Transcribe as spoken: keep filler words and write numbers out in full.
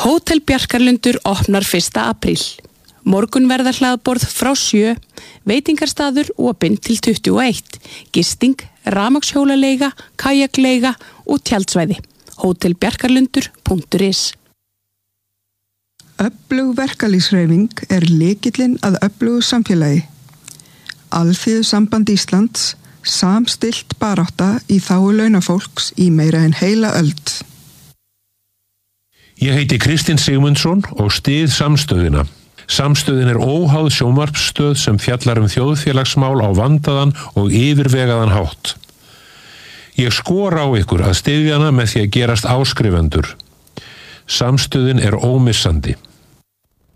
Hótel Bjarkarlundur opnar fyrsta apríl. Morgunverðarhlaðborð frá sjö, veitingarstaður opinn til tuttugu og eitt, gisting, rafmagnshjólaleiga, kajakleiga og tjaldsvæði. hótel bjarkarlundur punktur is. Öflug verkalýðshreyfing er lykillinn að öflugu samfélagi. Alþýðusamband Íslands, samstillt barátta í þágu launafólks í meira en heila öld. Ég heiti Kristinn Sigmundsson og styð samstöðina. Samstöðin er óháð sjónvarpsstöð sem fjallar um þjóðfélagsmál á vandaðan og yfirvegaðan hátt. Ég skora á ykkur að styðja hana með því að gerast áskrifendur. Samstöðin er ómissandi.